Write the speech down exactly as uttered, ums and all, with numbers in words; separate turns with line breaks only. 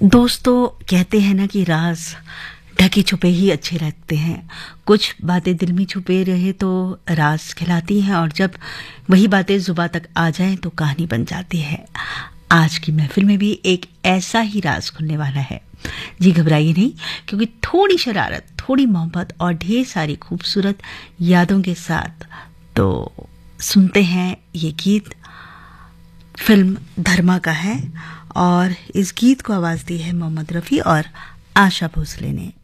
दोस्तों कहते हैं ना कि राज ढके छुपे ही अच्छे लगते हैं। कुछ बातें दिल में छुपे रहे तो राज खिलाती हैं, और जब वही बातें जुबां तक आ जाएं तो कहानी बन जाती है। आज की महफिल में भी एक ऐसा ही राज खुलने वाला है। जी घबराइए नहीं, क्योंकि थोड़ी शरारत, थोड़ी मोहब्बत और ढेर सारी खूबसूरत यादों के साथ तो सुनते हैं ये गीत। फिल्म धर्मा का है और इस गीत को आवाज दी है मोहम्मद रफ़ी और आशा भोसले ने।